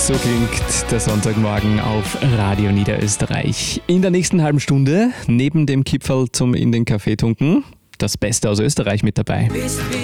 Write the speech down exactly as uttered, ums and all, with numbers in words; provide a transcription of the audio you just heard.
So klingt der Sonntagmorgen auf Radio Niederösterreich. In der nächsten halben Stunde, neben dem Kipferl zum in den Kaffee tunken, das Beste aus Österreich mit dabei.